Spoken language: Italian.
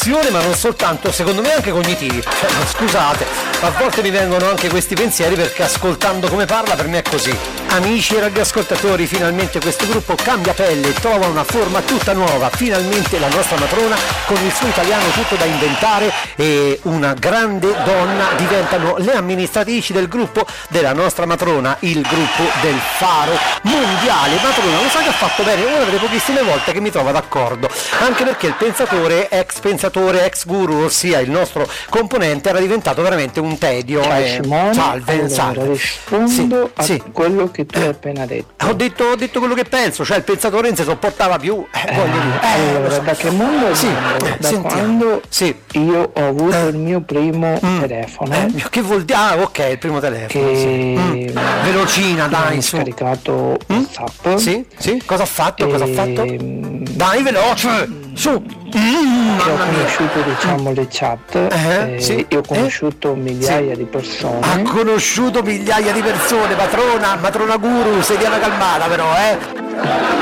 ma non soltanto, secondo me anche cognitivi. Scusate, a volte mi vengono anche questi pensieri perché ascoltando come parla per me è così. Amici e radioascoltatori, finalmente questo gruppo cambia pelle, trova una forma tutta nuova, finalmente la nostra matrona con il suo italiano tutto da inventare e una grande donna diventano le amministratrici del gruppo della nostra matrona, il gruppo del Faro Mondiale. Matrona, lo sa che ha fatto bene, una delle pochissime volte che mi trova d'accordo, anche perché il pensatore, ex guru, ossia il nostro componente, era diventato veramente un tedio. Salve. Rispondo a quello che tu hai appena detto. Ho detto quello che penso, cioè il pensatore non si sopportava più. Allora, da che mondo è da quando io ho avuto il mio primo telefono. Che vuol dire? Ah, ok, il primo telefono. Velocina, dai, ho scaricato WhatsApp. Sì. Cosa ha fatto? Dai, veloce! Su! Ho conosciuto, diciamo, le chat. Io ho conosciuto migliaia di persone. Ha conosciuto migliaia di persone, matrona guru, sei calmata però,